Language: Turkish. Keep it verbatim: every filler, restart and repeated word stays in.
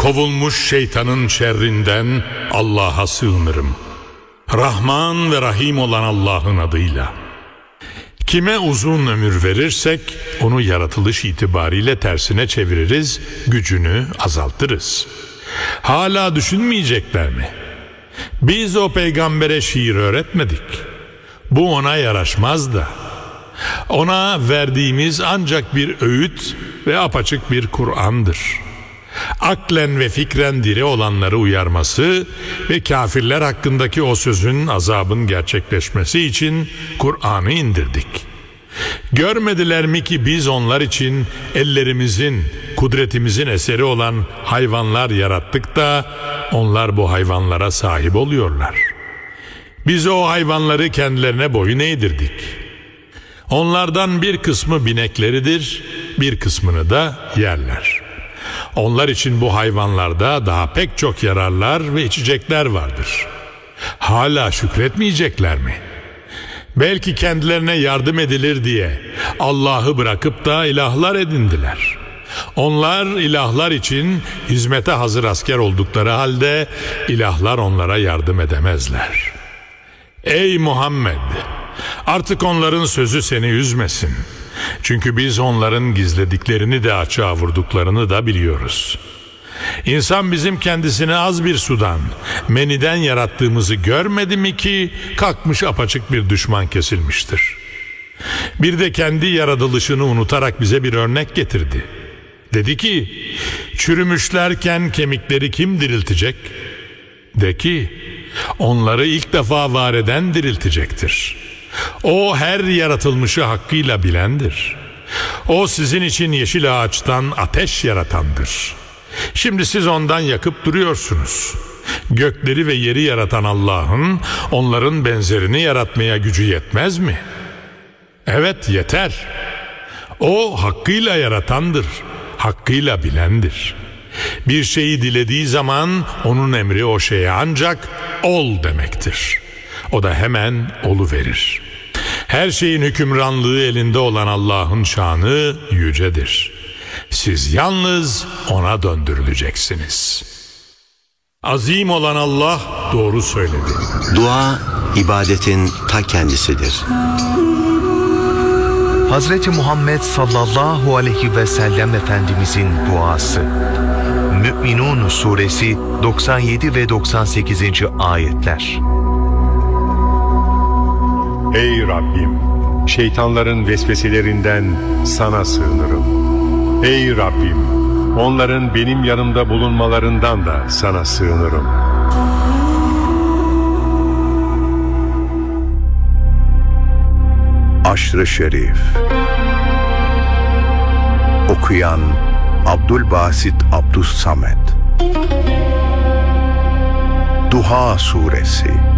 Kovulmuş şeytanın şerrinden Allah'a sığınırım. Rahman ve Rahim olan Allah'ın adıyla. Kime uzun ömür verirsek onu yaratılış itibariyle tersine çeviririz, gücünü azaltırız. Hala düşünmeyecekler mi? Biz o peygambere şiir öğretmedik. Bu ona yaraşmaz da. Ona verdiğimiz ancak bir öğüt ve apaçık bir Kur'an'dır. Aklen ve fikren diri olanları uyarması ve kafirler hakkındaki o sözün, azabın gerçekleşmesi için Kur'an'ı indirdik. Görmediler mi ki biz onlar için ellerimizin, kudretimizin eseri olan hayvanlar yarattık da onlar bu hayvanlara sahip oluyorlar. Biz o hayvanları kendilerine boyun eğdirdik. Onlardan bir kısmı binekleridir, bir kısmını da yerler. Onlar için bu hayvanlarda daha pek çok yararlar ve içecekler vardır. Hala şükretmeyecekler mi? Belki kendilerine yardım edilir diye Allah'ı bırakıp da ilahlar edindiler. Onlar ilahlar için hizmete hazır asker oldukları halde ilahlar onlara yardım edemezler. Ey Muhammed! Artık onların sözü seni üzmesin. Çünkü biz onların gizlediklerini de açığa vurduklarını da biliyoruz. İnsan bizim kendisini az bir sudan, meniden yarattığımızı görmedi mi ki kalkmış apaçık bir düşman kesilmiştir. Bir de kendi yaratılışını unutarak bize bir örnek getirdi. Dedi ki, çürümüşlerken kemikleri kim diriltecek? De ki, onları ilk defa var eden diriltecektir. O her yaratılmışı hakkıyla bilendir. O sizin için yeşil ağaçtan ateş yaratandır. Şimdi siz ondan yakıp duruyorsunuz. Gökleri ve yeri yaratan Allah'ın onların benzerini yaratmaya gücü yetmez mi? Evet, yeter. O hakkıyla yaratandır, hakkıyla bilendir. Bir şeyi dilediği zaman onun emri o şeye ancak ol demektir. O da hemen oluverir. Her şeyin hükümranlığı elinde olan Allah'ın şanı yücedir. Siz yalnız ona döndürüleceksiniz. Azim olan Allah doğru söyledi. Dua, ibadetin ta kendisidir. Hazreti Muhammed sallallahu aleyhi ve sellem Efendimizin duası. Mü'minun suresi doksan yedi ve doksan sekizinci ayetler. Ey Rabbim! Şeytanların vesveselerinden sana sığınırım. Ey Rabbim! Onların benim yanımda bulunmalarından da sana sığınırım. Aşr-ı Şerif. Okuyan Abdülbasit Abdüssamet. Duha Suresi.